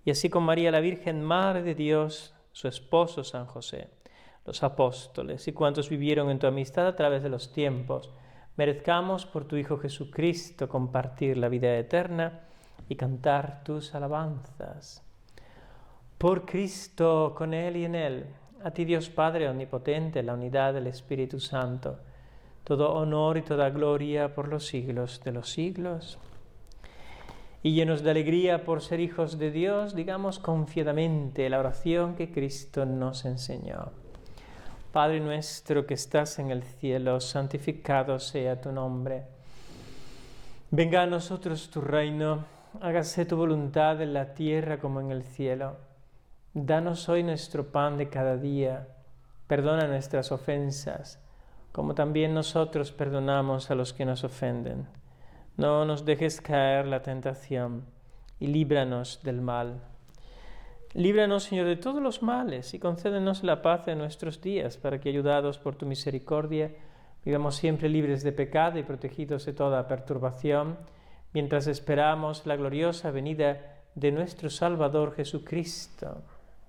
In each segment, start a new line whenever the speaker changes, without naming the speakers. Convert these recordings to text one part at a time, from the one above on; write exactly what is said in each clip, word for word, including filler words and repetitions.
y así con María la Virgen, Madre de Dios, su esposo San José, los apóstoles y cuantos vivieron en tu amistad a través de los tiempos, merezcamos por tu Hijo Jesucristo compartir la vida eterna y cantar tus alabanzas. Por Cristo, con Él y en Él, a ti Dios Padre Omnipotente, la unidad del Espíritu Santo, todo honor y toda gloria por los siglos de los siglos. Y llenos de alegría por ser hijos de Dios, digamos confiadamente la oración que Cristo nos enseñó. Padre nuestro que estás en el cielo, santificado sea tu nombre. Venga a nosotros tu reino, hágase tu voluntad en la tierra como en el cielo. Danos hoy nuestro pan de cada día, perdona nuestras ofensas, como también nosotros perdonamos a los que nos ofenden. No nos dejes caer la tentación y líbranos del mal. Líbranos, Señor, de todos los males y concédenos la paz en nuestros días, para que, ayudados por tu misericordia, vivamos siempre libres de pecado y protegidos de toda perturbación, mientras esperamos la gloriosa venida de nuestro Salvador Jesucristo.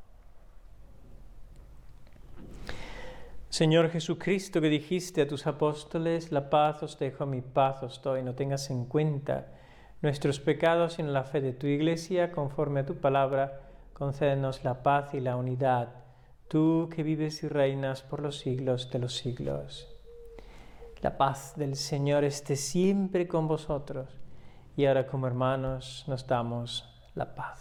Señor Jesucristo, que dijiste a tus apóstoles, la paz os dejo, mi paz os doy, no tengas en cuenta nuestros pecados, sino la fe de tu Iglesia, conforme a tu palabra, concédenos la paz y la unidad, tú que vives y reinas por los siglos de los siglos. La paz del Señor esté siempre con vosotros, y ahora como hermanos nos damos la paz.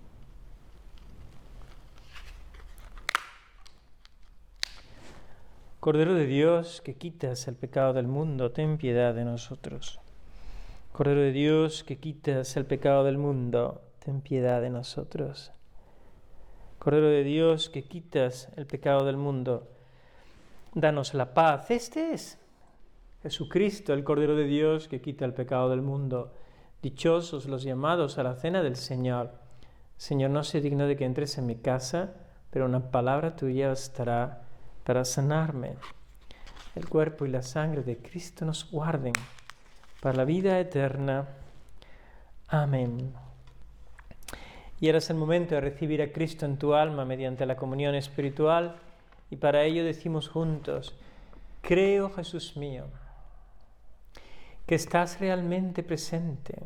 Cordero de Dios, que quitas el pecado del mundo, ten piedad de nosotros. Cordero de Dios, que quitas el pecado del mundo, ten piedad de nosotros. Cordero de Dios, que quitas el pecado del mundo, danos la paz. Este es Jesucristo, el Cordero de Dios, que quita el pecado del mundo. Dichosos los llamados a la cena del Señor. Señor, no soy digno de que entres en mi casa, pero una palabra tuya bastará para sanarme. El cuerpo y la sangre de Cristo nos guarden para la vida eterna. Amén. Y ahora es el momento de recibir a Cristo en tu alma mediante la comunión espiritual, y para ello decimos juntos: creo, Jesús mío, que estás realmente presente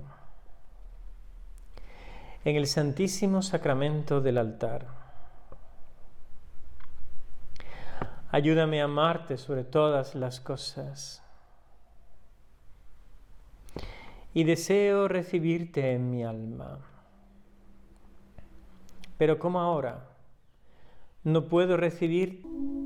en el Santísimo Sacramento del altar. Ayúdame a amarte sobre todas las cosas. Y deseo recibirte en mi alma. Pero como ahora no puedo recibir